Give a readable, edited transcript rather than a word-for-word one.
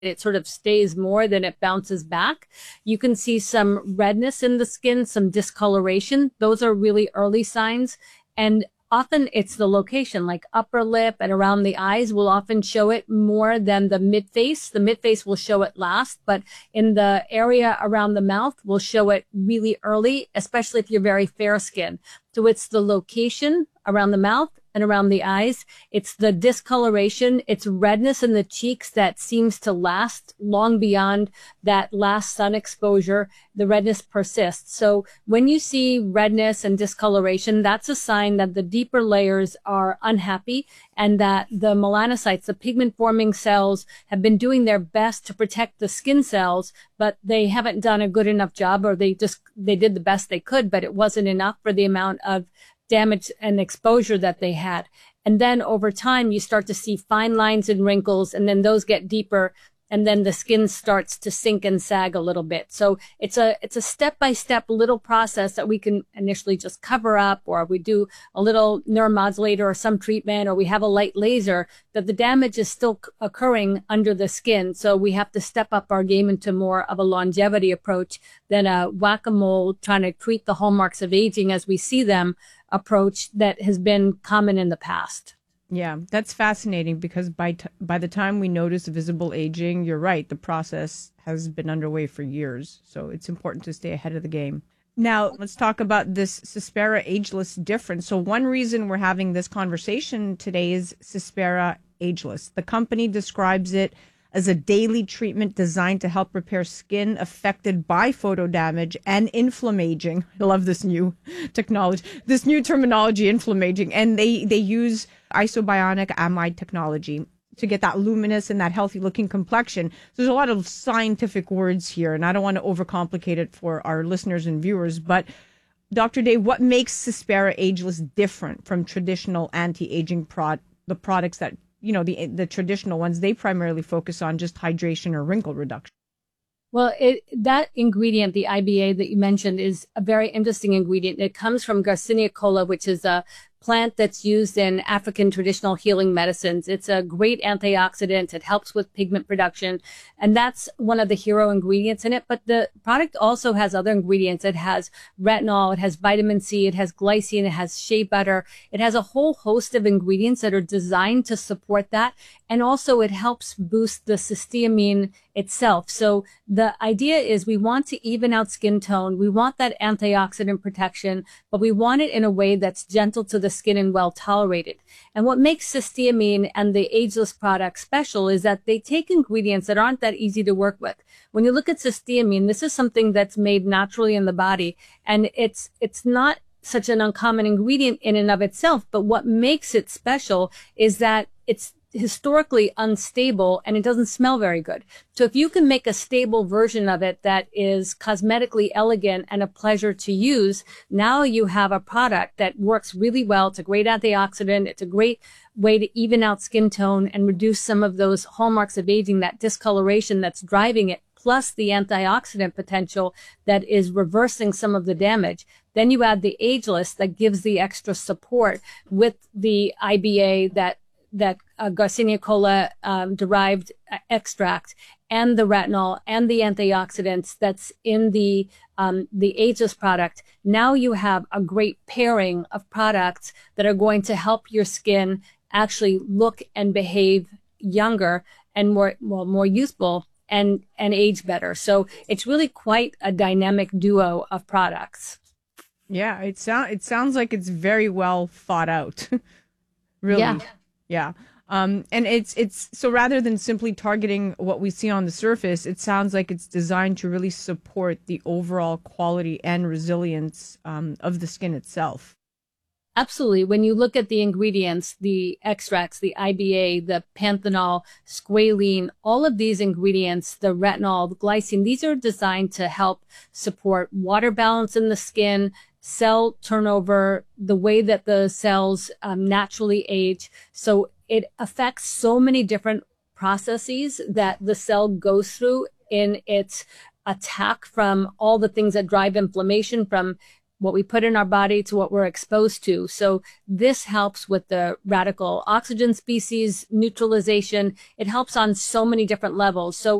it sort of stays more than it bounces back. You can see some redness in the skin, some discoloration. Those are really early signs. And often it's the location, like upper lip and around the eyes will often show it more than the mid-face. The mid-face will show it last, but in the area around the mouth will show it really early, especially if you're very fair skinned. So it's the location around the mouth and around the eyes. It's the discoloration. It's redness in the cheeks that seems to last long beyond that last sun exposure. The redness persists. So when you see redness and discoloration, that's a sign that the deeper layers are unhappy and that the melanocytes, the pigment forming cells, have been doing their best to protect the skin cells, but they haven't done a good enough job, or they did the best they could, but it wasn't enough for the amount of damage and exposure that they had. And then over time, you start to see fine lines and wrinkles, and then those get deeper, and then the skin starts to sink and sag a little bit. So it's a step-by-step little process that we can initially just cover up, or we do a little neuromodulator or some treatment, or we have a light laser, that the damage is still occurring under the skin. So we have to step up our game into more of a longevity approach than a whack-a-mole trying to treat the hallmarks of aging as we see them approach that has been common in the past. Yeah, that's fascinating because by the time we notice visible aging, you're right, the process has been underway for years. So it's important to stay ahead of the game. Now, let's talk about this Cispera Ageless difference. So one reason we're having this conversation today is Cispera Ageless. The company describes it as a daily treatment designed to help repair skin affected by photo damage and inflammaging. I love this new technology, this new terminology, inflammaging. And they use isobionic amide technology to get that luminous and that healthy looking complexion. So there's a lot of scientific words here, and I don't want to overcomplicate it for our listeners and viewers, but Dr. Day, what makes Cispera Ageless different from traditional anti-aging the products that, you know, the traditional ones, they primarily focus on just hydration or wrinkle reduction? Well, that ingredient, the IBA that you mentioned, is a very interesting ingredient. It comes from Garcinia cola, which is a plant that's used in African traditional healing medicines. It's a great antioxidant. It helps with pigment production. And that's one of the hero ingredients in it. But the product also has other ingredients. It has retinol. It has vitamin C. It has glycine. It has shea butter. It has a whole host of ingredients that are designed to support that. And also it helps boost the cysteamine itself. So the idea is we want to even out skin tone. We want that antioxidant protection, but we want it in a way that's gentle to the skin and well tolerated. And what makes cysteamine and the ageless product special is that they take ingredients that aren't that easy to work with. When you look at cysteamine, this is something that's made naturally in the body, and it's not such an uncommon ingredient in and of itself, but what makes it special is that it's historically unstable and it doesn't smell very good. So if you can make a stable version of it that is cosmetically elegant and a pleasure to use, now you have a product that works really well. It's a great antioxidant. It's a great way to even out skin tone and reduce some of those hallmarks of aging, that discoloration that's driving it, plus the antioxidant potential that is reversing some of the damage. Then you add the ageless that gives the extra support with the IBA, that Garcinia cola derived extract, and the retinol and the antioxidants that's in the ageless product. Now you have a great pairing of products that are going to help your skin actually look and behave younger and more youthful and age better. So it's really quite a dynamic duo of products. Yeah, it sounds like it's very well thought out. Really. Yeah. Yeah. And it's so rather than simply targeting what we see on the surface, it sounds like it's designed to really support the overall quality and resilience of the skin itself. Absolutely. When you look at the ingredients, the extracts, the IBA, the panthenol, squalene, all of these ingredients, the retinol, the glycine, these are designed to help support water balance in the skin, cell turnover, the way that the cells naturally age. So it affects so many different processes that the cell goes through in its attack from all the things that drive inflammation, from what we put in our body to what we're exposed to. So this helps with the radical oxygen species neutralization. It helps on so many different levels. So